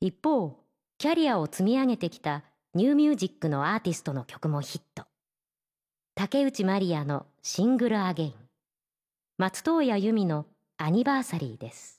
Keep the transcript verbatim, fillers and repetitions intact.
一方、キャリアを積み上げてきたニューミュージックのアーティストの曲もヒット。竹内まりやのシングルアゲイン、松任谷由実のアニバーサリーです。